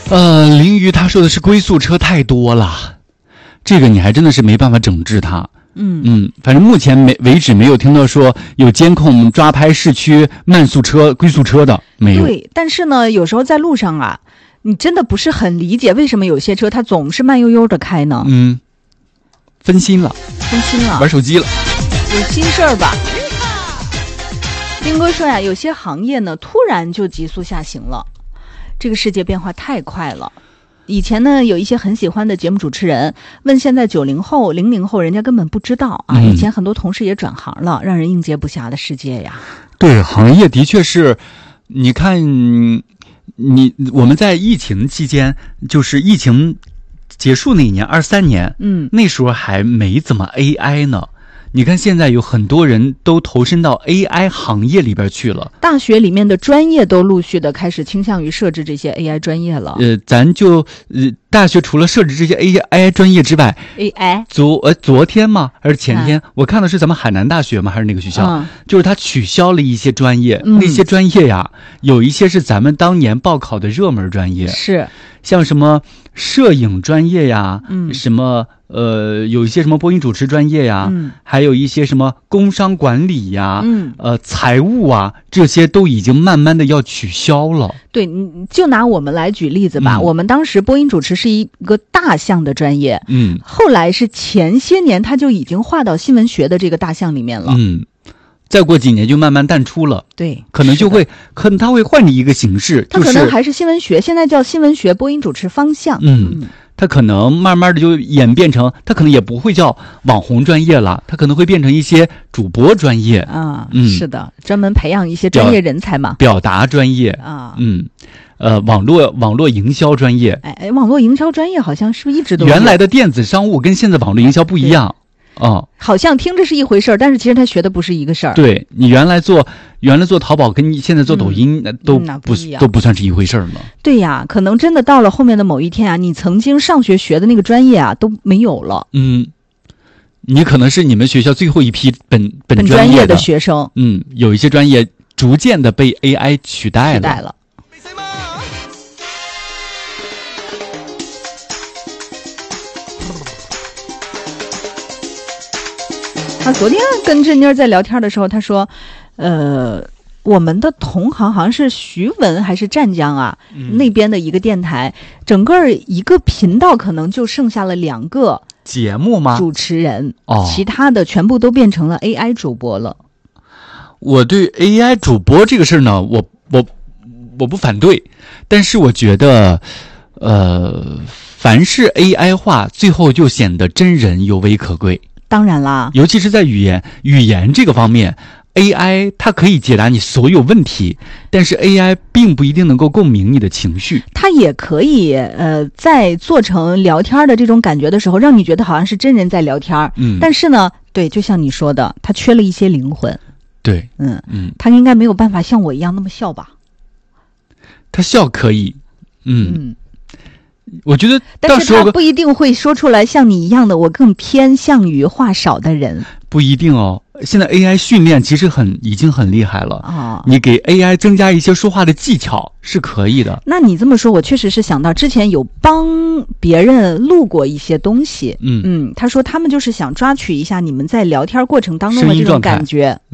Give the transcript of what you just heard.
林瑜他说的是龟速车太多了，这个你还真的是没办法整治它。反正目前为止没有听到说有监控抓拍市区慢速车、龟速车的，没有。 对，但是呢，有时候在路上啊，你真的不是很理解为什么有些车它总是慢悠悠的开呢？ 分心了，玩手机了， 有心事儿吧？兵哥说呀，有些行业呢突然就急速下行了，这个世界变化太快了。以前呢，有一些很喜欢的节目主持人问现在90后、00后，人家根本不知道啊。以前很多同事也转行了，让人应接不暇的世界呀。 对，行业的确是，你看，我们在疫情期间，就是疫情结束那一年23年，那时候还没怎么 AI 呢。你看现在有很多人都投身到 AI 行业里边去了， 大学里面的专业都陆续的开始倾向于设置这些 AI 专业了。 咱就大学除了设置这些 AI 专业之外 ，AI 昨天嘛还是前天，我看的是咱们海南大学嘛还是哪个学校，就是他取消了一些专业，那些专业呀，有一些是咱们当年报考的热门专业， 是像什么摄影专业呀，什么有一些什么播音主持专业呀，还有一些什么工商管理呀，财务啊，这些都已经慢慢的要取消了。 对，就拿我们来举例子吧，我们当时播音主持是一个大项的专业，后来是前些年它就已经划到新闻学的这个大项里面了，再过几年就慢慢淡出了。 对， 可能它会换一个形式， 它可能还是新闻学，现在叫新闻学播音主持方向。 它可能慢慢的就演变成，它可能也不会叫网红专业了，它可能会变成一些主播专业啊。是的，专门培养一些专业人才嘛， 表达专业啊。网络营销专业。 网络营销专业好像是不是一直都原来的电子商务跟现在网络营销不一样。 好像听着是一回事儿，但是其实他学的不是一个事儿。 对，你原来做淘宝跟你现在做抖音都不算是一回事儿了。 对呀，可能真的到了后面的某一天啊，你曾经上学学的那个专业啊都没有了。 你可能是你们学校最后一批本专业的学生。 有一些专业逐渐的被 AI 取代了。 他昨天跟振妮在聊天的时候，他说，我们的同行好像是徐闻还是湛江啊，那边的一个电台，整个一个频道可能就剩下了2个节目吗？ 主持人，其他的全部都变成了 AI 主播了。 我对 AI 主播这个事儿呢，我不反对，但是我觉得，凡是 AI 化，最后就显得真人尤为可贵。 当然啦， 尤其是在语言这个方面 ，AI 它可以解答你所有问题，但是 AI 并不一定能够共鸣你的情绪。 它也可以在做成聊天的这种感觉的时候，让你觉得好像是真人在聊天。但是呢，对，就像你说的，它缺了一些灵魂。 对， 它应该没有办法像我一样那么笑吧？ 它笑可以，我觉得到时候， 但是他不一定会说出来像你一样的，我更偏向于话少的人。 不一定哦。现在 AI 训练其实已经很厉害了你给 AI 增加一些说话的技巧是可以的。 那你这么说，我确实是想到之前有帮别人录过一些东西。他说他们就是想抓取一下你们在聊天过程当中的这种感觉。